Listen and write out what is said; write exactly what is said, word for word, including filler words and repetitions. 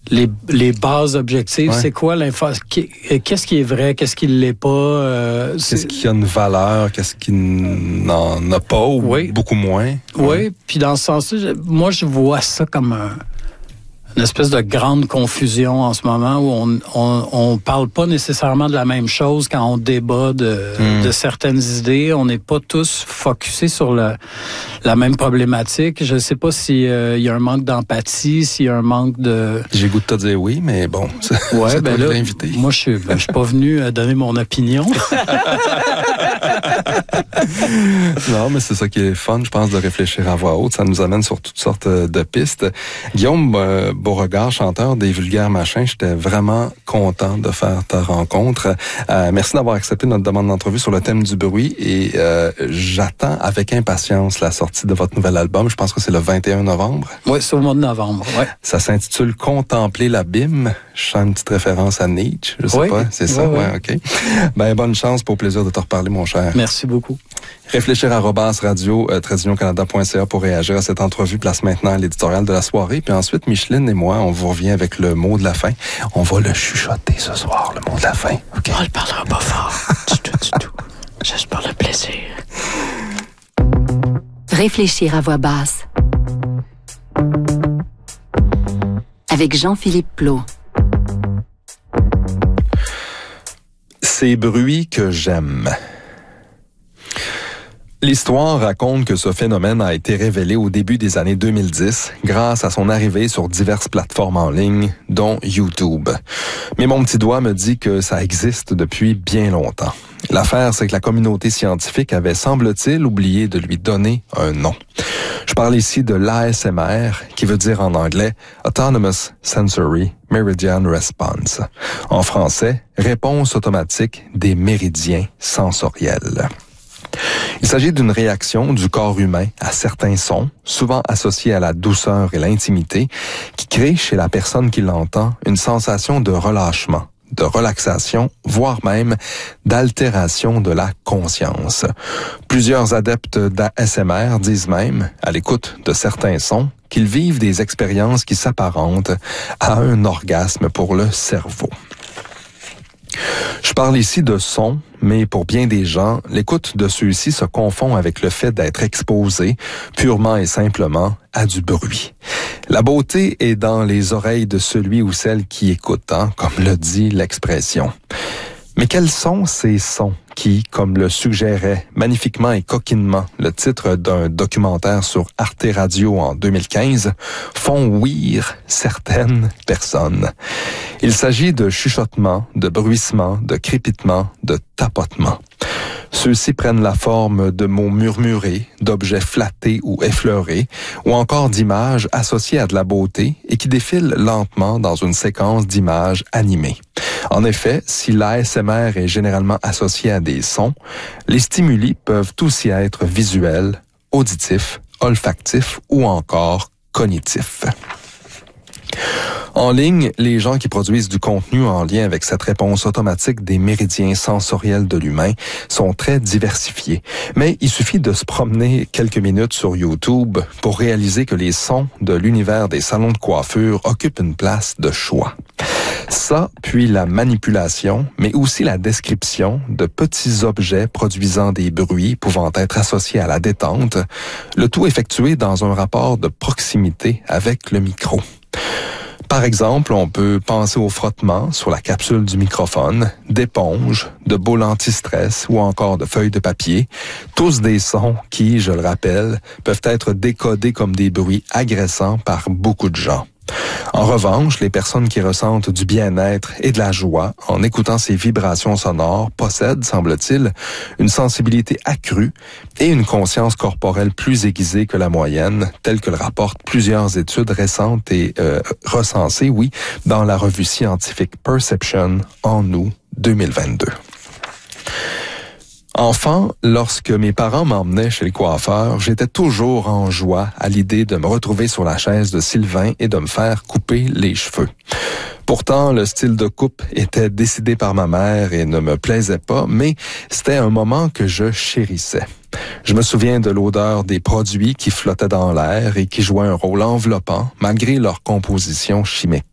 les, les bases objectives. Ouais. C'est quoi l'info? Qu'est-ce qui est vrai? Qu'est-ce qui ne l'est pas? Euh, qu'est-ce qui a une valeur? Qu'est-ce qui n'en a pas ou oui. beaucoup moins? Oui, Ouais. puis dans ce sens-là, moi, je vois ça comme un... une espèce de grande confusion en ce moment où on on, on parle pas nécessairement de la même chose quand on débat de, mm. de certaines idées. On n'est pas tous focusés sur le, la même problématique. Je sais pas s'il euh, y a un manque d'empathie, s'il y a un manque de... J'ai goût de te dire oui, mais bon, c'est, ouais, c'est ben toi là, l'invité. Moi, je suis ben, je suis pas venu donner mon opinion. Non, mais c'est ça qui est fun, je pense, de réfléchir à voix haute. Ça nous amène sur toutes sortes de pistes. Guillaume euh, Beauregard, chanteur des Vulgaires Machins, j'étais vraiment content de faire ta rencontre. Euh, merci d'avoir accepté notre demande d'entrevue sur le thème du bruit et euh, j'attends avec impatience la sortie de votre nouvel album. Je pense que c'est le vingt et un novembre. Oui, c'est au mois de novembre, ouais. Ça s'intitule « Contempler l'abîme ». Je sens une petite référence à Nietzsche, je sais oui, pas. C'est ça? Oui, ouais, OK. Ben, bonne chance, pour plaisir de te reparler, mon cher. Merci beaucoup. Réfléchir à arobase radio euh, trait d'union canada point c a pour réagir à cette entrevue. Place maintenant à l'éditorial de la soirée. Puis ensuite, Micheline et moi, on vous revient avec le mot de la fin. On va le chuchoter ce soir, le mot de la fin. Okay? On le parlera pas fort. Du tout, du tout. Juste pour le plaisir. Réfléchir à voix basse. Avec Jean-Philippe Plot. Ces bruits que j'aime. L'histoire raconte que ce phénomène a été révélé au début des années deux mille dix grâce à son arrivée sur diverses plateformes en ligne, dont YouTube. Mais mon petit doigt me dit que ça existe depuis bien longtemps. L'affaire, c'est que la communauté scientifique avait, semble-t-il, oublié de lui donner un nom. Je parle ici de l'A S M R, qui veut dire en anglais « Autonomous Sensory Meridian Response ». En français, « Réponse automatique des méridiens sensoriels ». Il s'agit d'une réaction du corps humain à certains sons, souvent associés à la douceur et l'intimité, qui crée chez la personne qui l'entend une sensation de relâchement, de relaxation, voire même d'altération de la conscience. Plusieurs adeptes d'A S M R disent même, à l'écoute de certains sons, qu'ils vivent des expériences qui s'apparentent à un orgasme pour le cerveau. Je parle ici de sons, mais pour bien des gens, l'écoute de ceux-ci se confond avec le fait d'être exposé, purement et simplement, à du bruit. La beauté est dans les oreilles de celui ou celle qui écoute, hein, comme le dit l'expression. Mais quels sont ces sons qui, comme le suggérait magnifiquement et coquinement le titre d'un documentaire sur Arte Radio en deux mille quinze, font ouïr certaines personnes? Il s'agit de chuchotements, de bruissements, de crépitements, de tapotements. Ceux-ci prennent la forme de mots murmurés, d'objets flattés ou effleurés, ou encore d'images associées à de la beauté et qui défilent lentement dans une séquence d'images animées. En effet, si l'A S M R est généralement associé à des sons, les stimuli peuvent aussi être visuels, auditifs, olfactifs ou encore cognitifs. En ligne, les gens qui produisent du contenu en lien avec cette réponse automatique des méridiens sensoriels de l'humain sont très diversifiés. Mais il suffit de se promener quelques minutes sur YouTube pour réaliser que les sons de l'univers des salons de coiffure occupent une place de choix. Ça, puis la manipulation, mais aussi la description de petits objets produisant des bruits pouvant être associés à la détente, le tout effectué dans un rapport de proximité avec le micro. Par exemple, on peut penser au frottement sur la capsule du microphone, d'éponges, de boules anti-stress ou encore de feuilles de papier, tous des sons qui, je le rappelle, peuvent être décodés comme des bruits agressants par beaucoup de gens. En revanche, les personnes qui ressentent du bien-être et de la joie en écoutant ces vibrations sonores possèdent, semble-t-il, une sensibilité accrue et une conscience corporelle plus aiguisée que la moyenne, telle que le rapportent plusieurs études récentes et euh, recensées, oui, dans la revue scientifique Perception en août deux mille vingt-deux. Enfant, lorsque mes parents m'emmenaient chez le coiffeur, j'étais toujours en joie à l'idée de me retrouver sur la chaise de Sylvain et de me faire couper les cheveux. Pourtant, le style de coupe était décidé par ma mère et ne me plaisait pas, mais c'était un moment que je chérissais. Je me souviens de l'odeur des produits qui flottaient dans l'air et qui jouaient un rôle enveloppant malgré leur composition chimique.